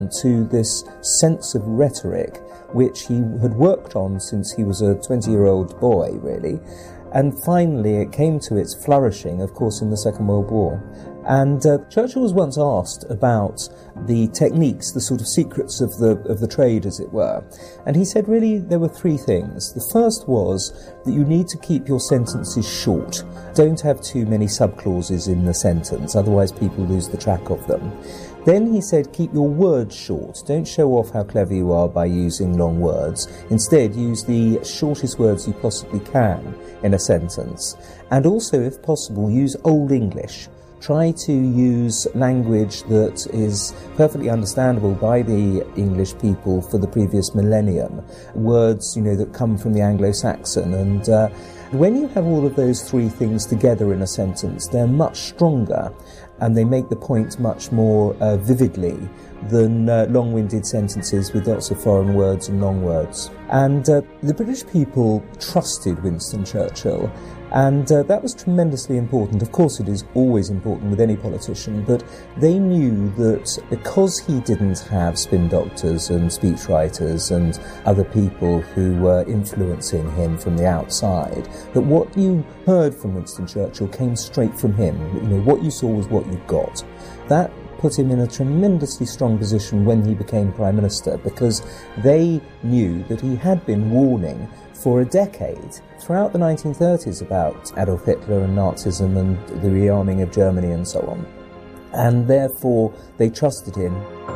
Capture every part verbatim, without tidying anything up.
to this sense of rhetoric which he had worked on since he was a twenty-year-old boy, really. And finally it came to its flourishing, of course, in the Second World War. And uh, Churchill was once asked about the techniques, the sort of secrets of the of the trade, as it were. And he said, really, there were three things. The first was that you need to keep your sentences short. Don't have too many subclauses in the sentence, otherwise people lose the track of them. Then he said, keep your words short. Don't show off how clever you are by using long words. Instead, use the shortest words you possibly can in a sentence. And also, if possible, use Old English. Try to use language that is perfectly understandable by the English people for the previous millennium. Words, you know, that come from the Anglo-Saxon. And uh, when you have all of those three things together in a sentence, they're much stronger and they make the point much more uh, vividly than uh, long-winded sentences with lots of foreign words and long words. And uh, the British people trusted Winston Churchill, and uh, that was tremendously important. Of course, it is always important with any politician, but they knew that because he didn't have spin doctors and speechwriters and other people who were influencing him from the outside, that what you heard from Winston Churchill came straight from him. You know, what you saw was what you got. That put him in a tremendously strong position when he became Prime Minister, because they knew that he had been warning for a decade throughout the nineteen thirties about Adolf Hitler and Nazism and the rearming of Germany and so on. And therefore they trusted him.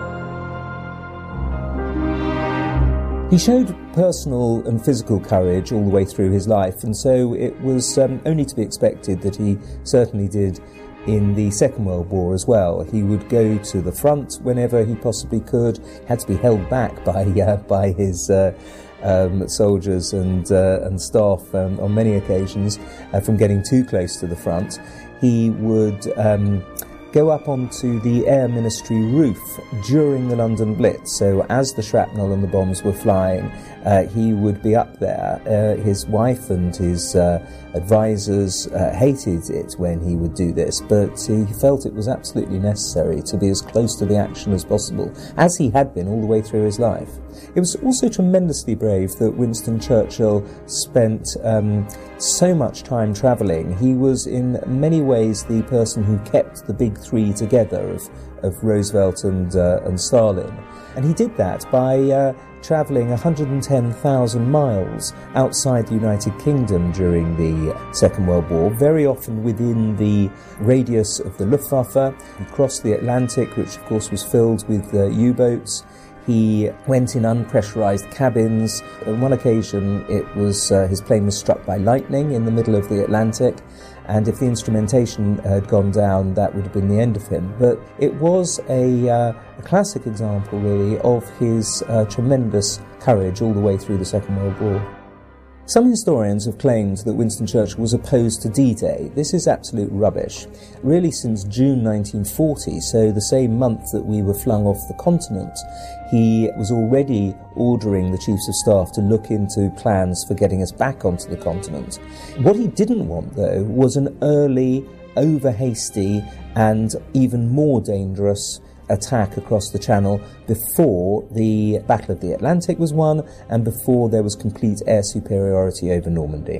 He showed personal and physical courage all the way through his life, and so it was um, only to be expected that he certainly did in the Second World War as well. He would go to the front whenever he possibly could, had to be held back by uh, by his uh, um, soldiers and uh, and staff um, on many occasions uh, from getting too close to the front. He would um, go up onto the Air Ministry roof during the London Blitz. So as the shrapnel and the bombs were flying, uh, he would be up there. Uh, his wife and his uh, advisors uh, hated it when he would do this, but he felt it was absolutely necessary to be as close to the action as possible, as he had been all the way through his life. It was also tremendously brave that Winston Churchill spent um, so much time travelling. He was in many ways the person who kept the big three together of, of Roosevelt and, uh, and Stalin. And he did that by uh, travelling one hundred ten thousand miles outside the United Kingdom during the Second World War, very often within the radius of the Luftwaffe. He crossed the Atlantic, which of course was filled with uh, U-boats. He went in unpressurized cabins. On one occasion, it was uh, his plane was struck by lightning in the middle of the Atlantic, and if the instrumentation had gone down, that would have been the end of him. But it was a, uh, a classic example, really, of his uh, tremendous courage all the way through the Second World War. Some historians have claimed that Winston Churchill was opposed to D-Day. This is absolute rubbish. Really, since June nineteen forty, so the same month that we were flung off the continent, he was already ordering the chiefs of staff to look into plans for getting us back onto the continent. What he didn't want, though, was an early, over-hasty and even more dangerous attack across the Channel before the Battle of the Atlantic was won and before there was complete air superiority over Normandy.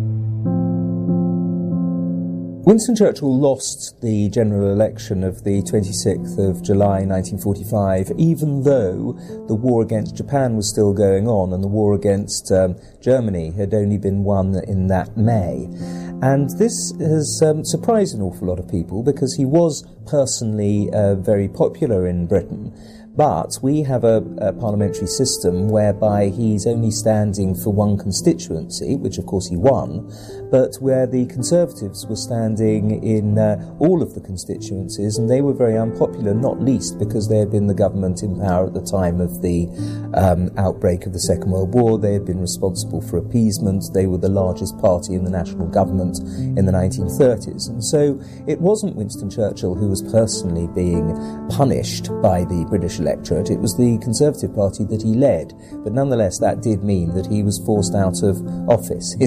Winston Churchill lost the general election of the twenty-sixth of July nineteen forty-five, even though the war against Japan was still going on and the war against um, Germany had only been won in that May. And this has um, surprised an awful lot of people because he was personally uh, very popular in Britain. But we have a, a parliamentary system whereby he's only standing for one constituency, which of course he won, but where the Conservatives were standing in uh, all of the constituencies, and they were very unpopular, not least because they had been the government in power at the time of the um, outbreak of the Second World War. They had been responsible for appeasement. They were the largest party in the national government in the nineteen thirties. And so it wasn't Winston Churchill who was personally being punished by the British electorate. It was the Conservative Party that he led. But nonetheless, that did mean that he was forced out of office. His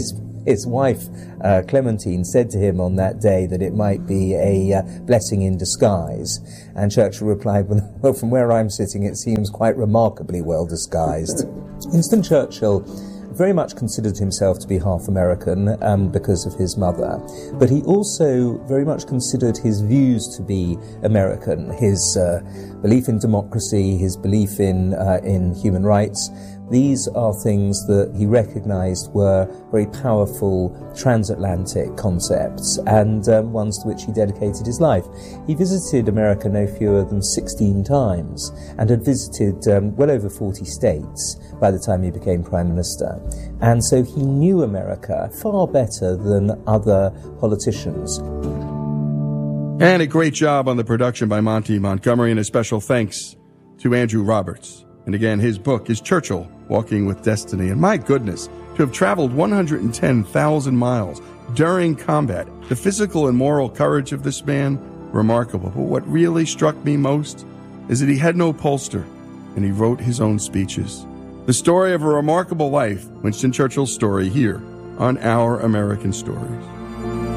his wife, uh, Clementine, said to him on that day that it might be a uh, blessing in disguise. And Churchill replied, well, from where I'm sitting, it seems quite remarkably well disguised. Winston Churchill very much considered himself to be half American um, because of his mother, but he also very much considered his views to be American, his uh, belief in democracy, his belief in, uh, in human rights. These are things that he recognized were very powerful transatlantic concepts and um, ones to which he dedicated his life. He visited America no fewer than sixteen times and had visited um, well over forty states by the time he became Prime Minister. And so he knew America far better than other politicians. And a great job on the production by Monty Montgomery, and a special thanks to Andrew Roberts. And again, his book is Churchill, Walking with Destiny. And my goodness, to have traveled one hundred ten thousand miles during combat, the physical and moral courage of this man, remarkable. But what really struck me most is that he had no pollster, and he wrote his own speeches. The story of a remarkable life, Winston Churchill's story, here on Our American Stories.